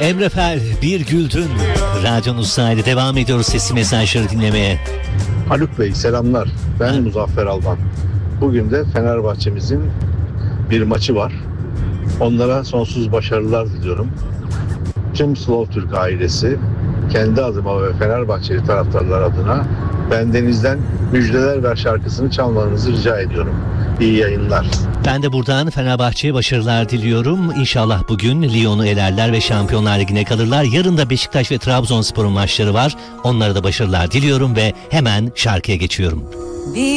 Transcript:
Emre Fel, bir güldün. Radyonuzda devam ediyoruz sesli mesajları dinlemeye. Haluk Bey selamlar. Ben Muzaffer Alban. Bugün de Fenerbahçe'mizin bir maçı var. Onlara sonsuz başarılar diliyorum. Tüm Slow Türk ailesi, kendi adıma ve Fenerbahçeli taraftarlar adına bendenizden müjdeler ver şarkısını çalmanızı rica ediyorum. İyi yayınlar. Ben de buradan Fenerbahçe'ye başarılar diliyorum. İnşallah bugün Lyon'u elerler ve Şampiyonlar Ligi'ne kalırlar. Yarın da Beşiktaş ve Trabzonspor'un maçları var. Onlara da başarılar diliyorum ve hemen şarkıya geçiyorum.